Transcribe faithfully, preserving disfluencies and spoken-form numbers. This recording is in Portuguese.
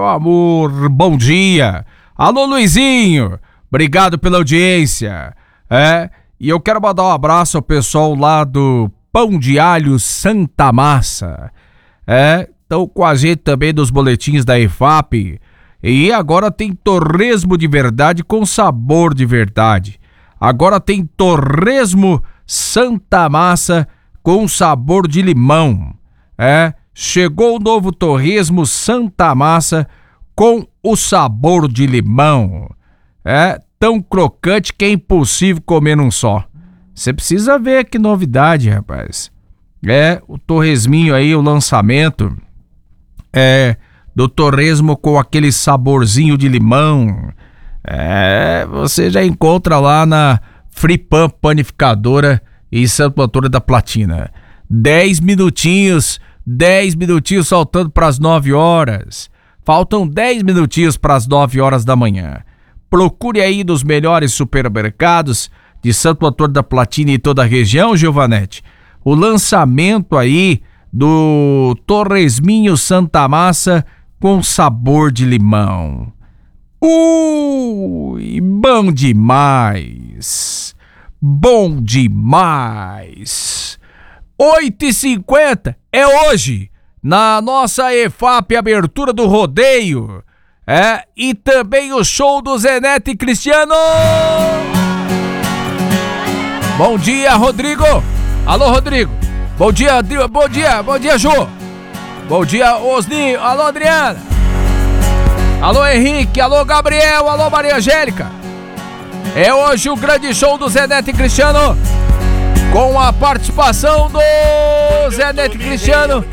amor, bom dia. Alô, Luizinho, obrigado pela audiência. É, e eu quero mandar um abraço ao pessoal lá do Pão de Alho Santa Massa. É, estão com a gente também dos boletins da E F A P. E agora tem torresmo de verdade com sabor de verdade. Agora tem torresmo Santa Massa com sabor de limão. É, chegou o novo torresmo Santa Massa com o sabor de limão. É, tão crocante que é impossível comer num só. Você precisa ver que novidade, rapaz. É, o torresminho aí, o lançamento é do torresmo com aquele saborzinho de limão. É, você já encontra lá na Fripan Panificadora em Santo Antônio da Platina. Dez minutinhos, dez minutinhos faltando para as nove horas. Faltam dez minutinhos para as nove horas da manhã. Procure aí nos melhores supermercados de Santo Antônio da Platina e toda a região, Giovanete, o lançamento aí do torresminho Santa Massa com sabor de limão. Ui, bom demais! Bom demais! oito e cinquenta é hoje, na nossa E F A P, abertura do rodeio. É, e também o show do Zé Neto e Cristiano. Bom dia, Rodrigo. Alô, Rodrigo. Bom dia, bom dia, bom dia, Jô. Bom dia, Osni. Alô, Adriana. Alô, Henrique. Alô, Gabriel. Alô, Maria Angélica. É hoje o grande show do Zé Neto e Cristiano, com a participação do Zé Neto e Cristiano